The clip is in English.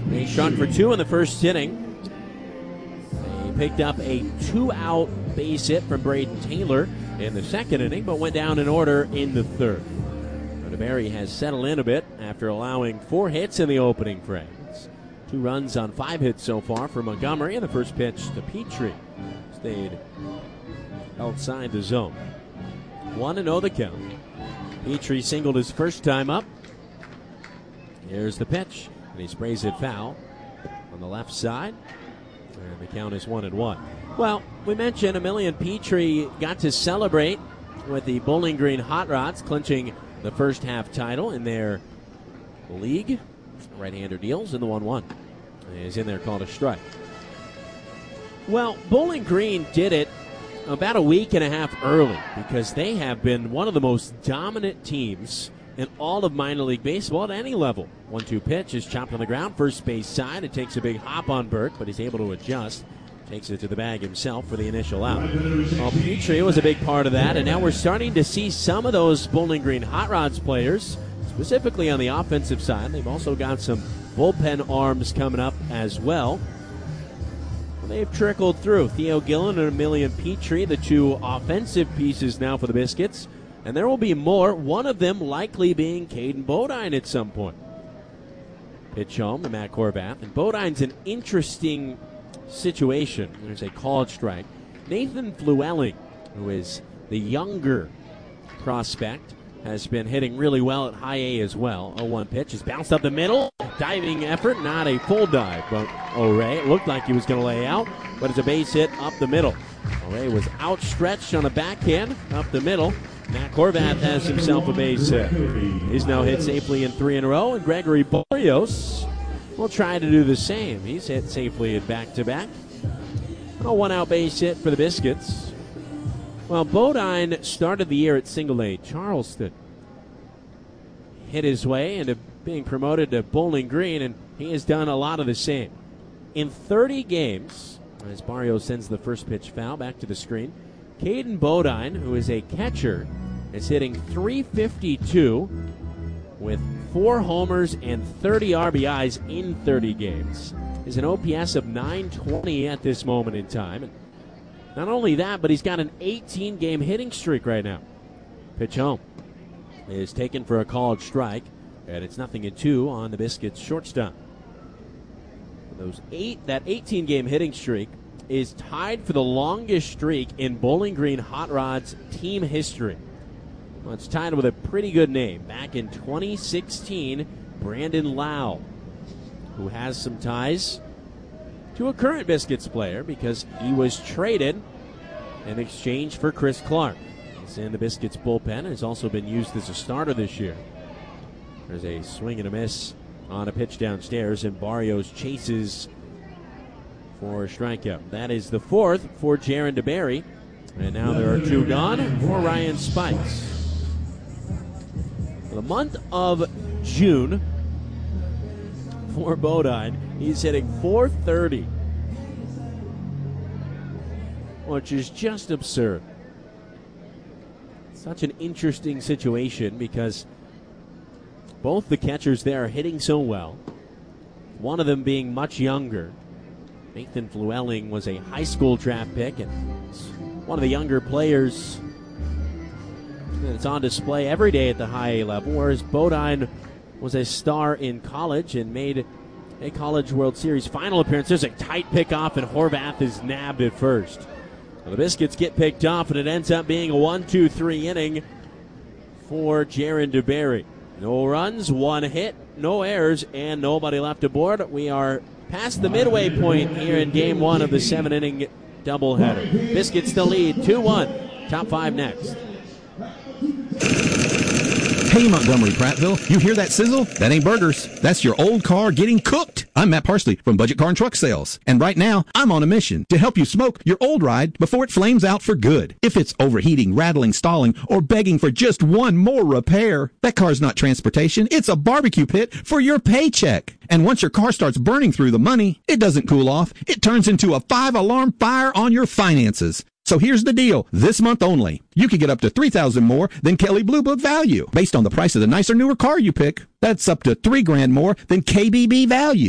They struck for 2 in the first inning. They picked up a 2-out base hit from Braden Taylor in the second inning, but went down in order in the third. DeBerry has settled in a bit after allowing 4 hits in the opening frame. 2 runs on 5 hits so far for Montgomery, and the first pitch to Petrie stayed outside the zone. 1-0 the count. Petrie singled his first time up. Here's the pitch, and he sprays it foul on the left side, and the count is 1-1. Well, we mentioned Emilian Petrie got to celebrate with the Bowling Green Hot Rods clinching the first half title in their league. Right-hander deals in the 1-1. Is in there, called a strike. Well, Bowling Green did it about a week and a half early because they have been one of the most dominant teams in all of minor league baseball at any level. 1-2 pitch is chopped on the ground, first base side. It takes a big hop on Burke, but he's able to adjust. Takes it to the bag himself for the initial out. Well, Petrie was a big part of that, and now we're starting to see some of those Bowling Green Hot Rods players, specifically on the offensive side. They've also got some bullpen arms coming up as well. They've trickled through. Theo Gillen and Emilian Petrie, the 2 offensive pieces now for the Biscuits. And there will be more, one of them likely being Caden Bodine at some point. Pitch home to Matt Horvath. And Bodine's an interesting situation. There's a called strike. Nathan Flewelling, who is the younger prospect, has been hitting really well at high A as well. 0-1 pitch is bounced up the middle. Diving effort, not a full dive, but O'Ray, it looked like he was going to lay out, but it's a base hit up the middle. O'Ray was outstretched on a backhand up the middle. Matt Horvath has himself a base hit. He's now hit safely in 3 in a row, and Gregory Barrios will try to do the same. He's hit safely in back-to-back. A 1-out base hit for the Biscuits. Well, Bodine started the year at Single-A Charleston. Hit his way into being promoted to Bowling Green, and he has done a lot of the same. In 30 games, as Barrios sends the first pitch foul back to the screen, Caden Bodine, who is a catcher, is hitting .352 with 4 homers and 30 RBIs in 30 games. Is an OPS of .920 at this moment in time. And not only that, but he's got an 18-game hitting streak right now. Pitch home is taken for a called strike, and it's 0-2 on the Biscuits shortstop. That 18-game hitting streak is tied for the longest streak in Bowling Green Hot Rods team history. Well, it's tied with a pretty good name. Back in 2016, Brandon Lau, who has some ties to a current Biscuits player because he was traded in exchange for Chris Clark. He's in the Biscuits bullpen and has also been used as a starter this year. There's a swing and a miss on a pitch downstairs, and Barrios chases for a strikeout. That is the 4th for Jaron DeBerry, and now there are 2 gone for Ryan Spikes. For the month of June for Bodine, he's hitting .430, which is just absurd. Such an interesting situation because both the catchers there are hitting so well, one of them being much younger. Nathan Flewelling was a high school draft pick and one of the younger players that's on display every day at the high A level, whereas Bodine was a star in college and made a College World Series final appearance. There's a tight pickoff, and Horvath is nabbed at first. Well, the Biscuits get picked off, and it ends up being a 1-2-3 inning for Jaron DeBerry. No runs, 1 hit, no errors, and nobody left aboard. We are past the midway point here in Game 1 of the 7-inning doubleheader. Biscuits still lead 2-1. Top 5 next. Hey, Montgomery Prattville, you hear that sizzle? That ain't burgers. That's your old car getting cooked. I'm Matt Parsley from Budget Car and Truck Sales. And right now, I'm on a mission to help you smoke your old ride before it flames out for good. If it's overheating, rattling, stalling, or begging for just one more repair, that car's not transportation. It's a barbecue pit for your paycheck. And once your car starts burning through the money, it doesn't cool off. It turns into a 5-alarm fire on your finances. So here's the deal. This month only, you can get up to $3,000 more than Kelley Blue Book value based on the price of the nicer, newer car you pick. That's up to $3,000 more than KBB value.